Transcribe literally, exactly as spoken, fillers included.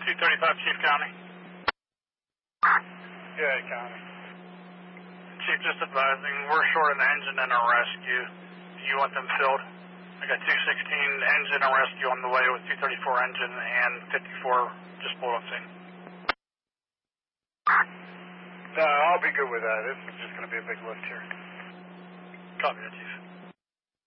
two thirty-five, Chief County. Yeah, County. Chief, just advising, we're short an engine and a rescue. Do you want them filled? I got two sixteen engine and rescue on the way with two thirty-four engine and fifty-four just pulled on scene. No, I'll be good with that. This is just going to be a big lift here. Copy that, Chief.